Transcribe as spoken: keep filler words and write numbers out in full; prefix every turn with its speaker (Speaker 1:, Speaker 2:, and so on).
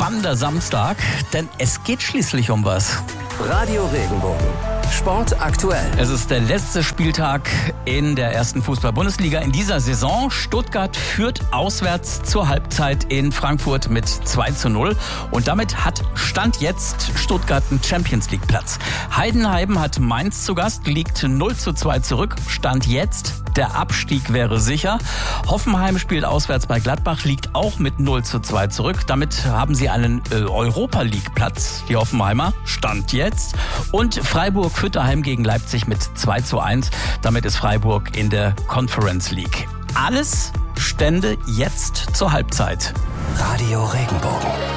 Speaker 1: spannender Samstag, denn es geht schließlich um was.
Speaker 2: Radio Regenbogen. Sport aktuell.
Speaker 1: Es ist der letzte Spieltag in der ersten Fußball-Bundesliga in dieser Saison. Stuttgart führt auswärts zur Halbzeit in Frankfurt mit zwei zu null. Und damit hat Stand jetzt Stuttgart einen Champions-League-Platz. Heidenheim hat Mainz zu Gast, liegt null zu zwei zurück. Stand jetzt, der Abstieg wäre sicher. Hoffenheim spielt auswärts bei Gladbach, liegt auch mit null zu zwei zurück. Damit haben sie einen äh, Europa-League-Platz, die Hoffenheimer. Stand jetzt. Und Freiburg führt daheim gegen Leipzig mit zwei zu eins. Damit ist Freiburg in der Conference League. Alles Stände jetzt zur Halbzeit.
Speaker 2: Radio Regenbogen.